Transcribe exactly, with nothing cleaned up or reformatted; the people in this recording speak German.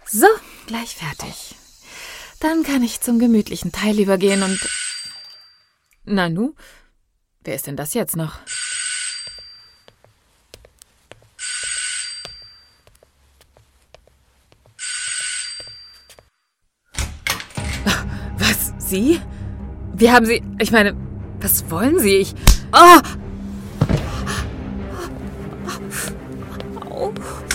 So, gleich fertig. Dann kann ich zum gemütlichen Teil übergehen und... Nanu, wer ist denn das jetzt noch? Was? Sie? Wie haben Sie... Ich meine, was wollen Sie? Ich... Oh! Au!